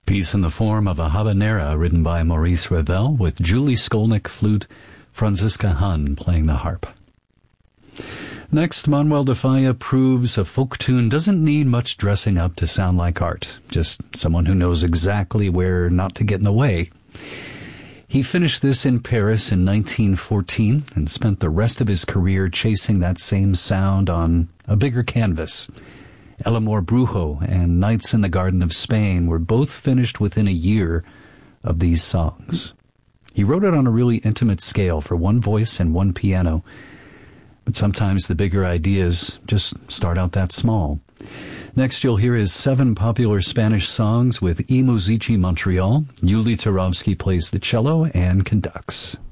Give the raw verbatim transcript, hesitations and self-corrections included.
Piece in the form of a habanera written by Maurice Ravel with Julie Skolnick flute, Franziska Hahn playing the harp. Next, Manuel de Falla proves a folk tune doesn't need much dressing up to sound like art, just someone who knows exactly where not to get in the way. He finished this in Paris in nineteen fourteen and spent the rest of his career chasing that same sound on a bigger canvas. El Amor Brujo and Nights in the Garden of Spain were both finished within a year of these songs. He wrote it on a really intimate scale for one voice and one piano, but sometimes the bigger ideas just start out that small. Next, you'll hear his seven popular Spanish songs with I Musici Montreal. Yuli Turovsky plays the cello and conducts.